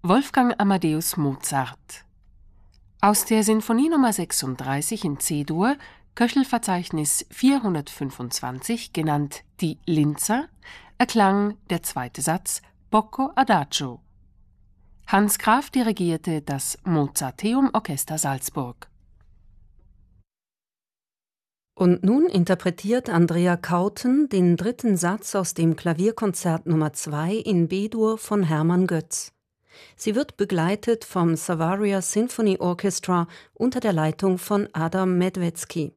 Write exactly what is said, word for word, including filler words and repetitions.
Wolfgang Amadeus Mozart. Aus der Sinfonie Nummer sechsunddreißig in C-Dur, Köchelverzeichnis vierhundertfünfundzwanzig, genannt die Linzer, erklang der zweite Satz Bocco Adagio. Hans Graf dirigierte das Mozarteum Orchester Salzburg. Und nun interpretiert Andrea Kauten den dritten Satz aus dem Klavierkonzert Nummer zwei in B-Dur von Hermann Götz. Sie wird begleitet vom Savaria Symphony Orchestra unter der Leitung von Adam Medwецki.